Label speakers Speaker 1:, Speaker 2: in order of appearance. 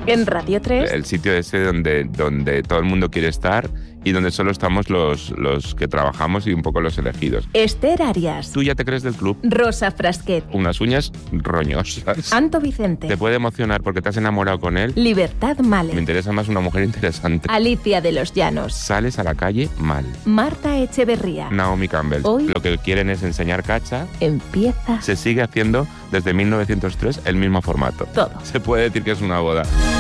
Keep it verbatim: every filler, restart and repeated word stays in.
Speaker 1: En Radio tres.
Speaker 2: El sitio ese donde, donde todo el mundo quiere estar y donde solo estamos los, los que trabajamos y un poco los elegidos.
Speaker 1: Esther Arias.
Speaker 2: ¿Tú ya te crees del club?
Speaker 1: Rosa Frasquet.
Speaker 2: Unas uñas roñosas.
Speaker 1: Anto Vicente.
Speaker 2: ¿Te puede emocionar porque te has enamorado con él?
Speaker 1: Libertad Male.
Speaker 2: Me interesa más una mujer interesante.
Speaker 1: Alicia de los Llanos.
Speaker 2: Sales a la calle mal.
Speaker 1: Marta Echeverría.
Speaker 2: Naomi Campbell.
Speaker 1: Hoy
Speaker 2: lo que quieren es enseñar cacha.
Speaker 1: Empieza.
Speaker 2: Se sigue haciendo desde mil novecientos tres el mismo formato.
Speaker 1: Todo.
Speaker 2: Se puede decir que es una boda.